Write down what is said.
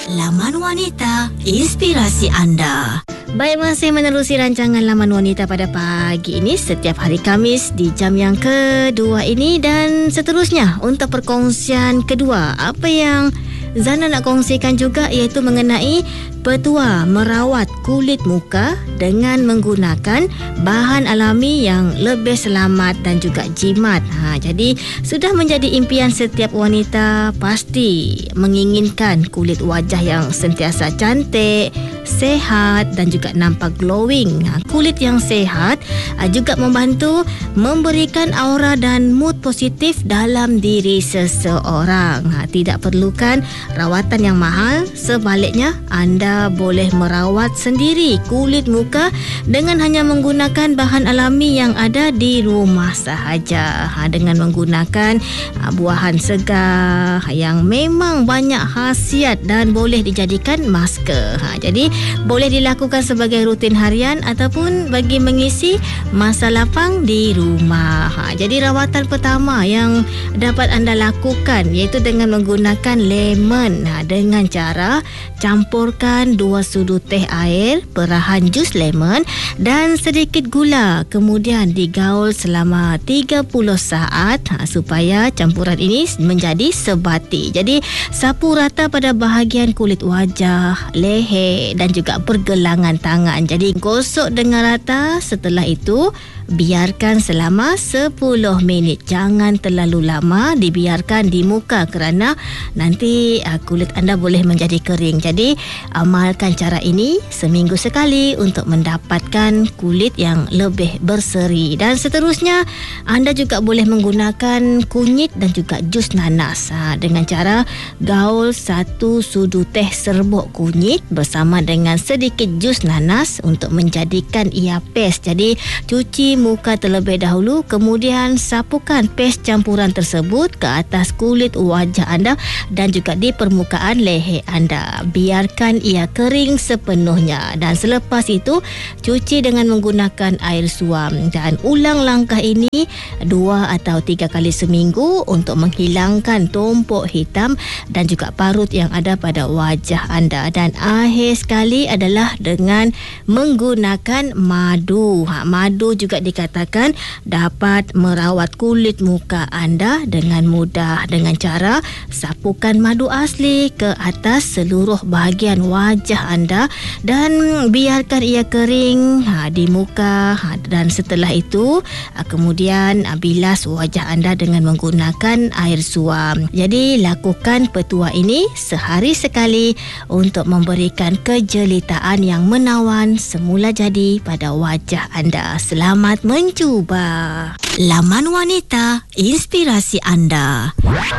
Laman Wanita, inspirasi anda. Baik, masih menerusi rancangan Laman Wanita pada pagi ini setiap hari Khamis di jam yang kedua ini, dan seterusnya untuk perkongsian kedua. Apa yang Zana nak kongsikan juga iaitu mengenai petua merawat kulit muka dengan menggunakan bahan alami yang lebih selamat dan juga jimat. Jadi sudah menjadi impian setiap wanita pasti menginginkan kulit wajah yang sentiasa cantik, sehat dan juga nampak glowing. Kulit yang sehat juga membantu memberikan aura dan mood positif dalam diri seseorang. Tidak perlukan rawatan yang mahal. Sebaliknya, anda boleh merawat sendiri kulit muka dengan hanya menggunakan bahan alami yang ada di rumah sahaja. Dengan menggunakan buahan segar yang memang banyak khasiat dan boleh dijadikan masker. Jadi boleh dilakukan sebagai rutin harian ataupun bagi mengisi masa lapang di rumah. Jadi rawatan pertama yang dapat anda lakukan iaitu dengan menggunakan lemon. Dengan cara campurkan 2 sudu teh air, perahan jus lemon dan sedikit gula. Kemudian digaul selama 30 saat supaya campuran ini menjadi sebati. Jadi sapu rata pada bahagian kulit wajah, leher dan juga pergelangan tangan. Jadi gosok dengan rata. Setelah itu biarkan selama 10 minit. Jangan terlalu lama dibiarkan di muka kerana nanti kulit anda boleh menjadi kering. Jadi amalkan cara ini seminggu sekali untuk mendapatkan kulit yang lebih berseri. Dan seterusnya anda juga boleh menggunakan kunyit dan juga jus nanas. Dengan cara gaul 1 sudu teh serbuk kunyit bersama dengan sedikit jus nanas untuk menjadikan ia paste. Jadi cuci muka terlebih dahulu, kemudian sapukan paste campuran tersebut ke atas kulit wajah anda dan juga di permukaan leher anda. Biarkan ia kering sepenuhnya dan selepas itu cuci dengan menggunakan air suam dan ulang langkah ini 2 atau 3 kali seminggu untuk menghilangkan tumpuk hitam dan juga parut yang ada pada wajah anda. Dan akhir sekali adalah dengan menggunakan madu. Madu juga dikatakan dapat merawat kulit muka anda dengan mudah dengan cara sapukan madu asli ke atas seluruh bahagian wajah anda dan biarkan ia kering di muka, dan setelah itu kemudian bilas wajah anda dengan menggunakan air suam. Jadi lakukan petua ini sehari sekali untuk memberikan kejelitaan yang menawan semula jadi pada wajah anda. Selamat mencuba. Laman Wanita, inspirasi anda.